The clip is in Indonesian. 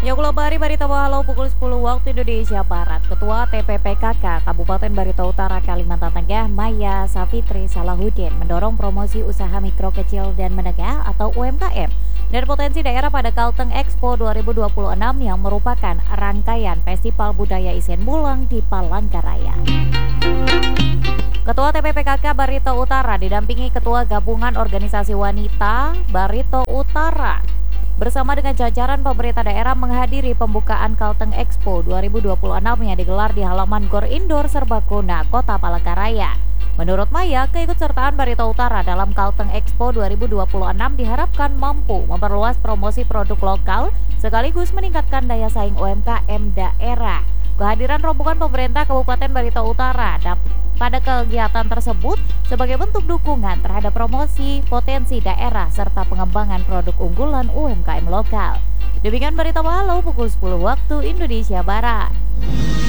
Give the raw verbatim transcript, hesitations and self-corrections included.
Yakulah Bari Barita Wahalau pukul sepuluh waktu Indonesia Barat. Ketua T P P K K Kabupaten Barito Utara Kalimantan Tengah Maya Safitri Salahuddin mendorong promosi usaha mikro kecil dan menengah atau U M K M dan potensi daerah pada Kalteng Expo dua ribu dua puluh enam yang merupakan rangkaian Festival Budaya Isen Bulang di Palangkaraya. Ketua T P P K K Barito Utara didampingi Ketua Gabungan Organisasi Wanita Barito Utara bersama dengan jajaran pemerintah daerah menghadiri pembukaan Kalteng Expo dua ribu dua puluh enam yang digelar di halaman Gor Indoor Serbaguna, Kota Palangkaraya. Menurut Maya, keikutsertaan Barito Utara dalam Kalteng Expo dua ribu dua puluh enam diharapkan mampu memperluas promosi produk lokal sekaligus meningkatkan daya saing U M K M daerah. Kehadiran rombongan pemerintah Kabupaten Barito Utara pada kegiatan tersebut sebagai bentuk dukungan terhadap promosi potensi daerah serta pengembangan produk unggulan U M K M lokal. Demikian Barita Wahalau pukul sepuluh waktu Indonesia Barat.